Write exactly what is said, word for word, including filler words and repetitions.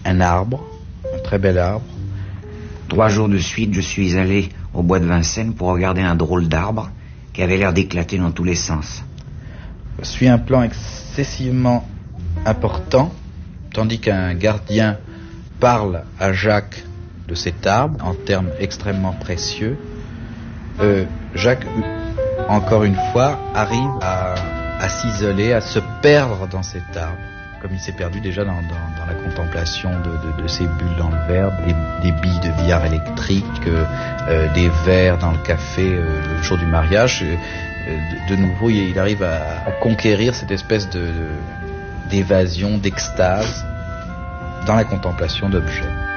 un arbre, un très bel arbre. Trois jours de suite, je suis allé au bois de Vincennes pour regarder un drôle d'arbre qui avait l'air d'éclater dans tous les sens. Suit un plan excessivement important, tandis qu'un gardien parle à Jacques de cet arbre en termes extrêmement précieux. Euh, Jacques, encore une fois, arrive à, à s'isoler, à se perdre dans cet arbre, comme il s'est perdu déjà dans, dans, dans la contemplation de, de, de ces bulles dans le verre, des, des billes de billard électrique, euh, euh, des verres dans le café euh, le jour du mariage. Euh, de, de nouveau, il, il arrive à, à conquérir cette espèce de, de, d'évasion, d'extase dans la contemplation d'objets.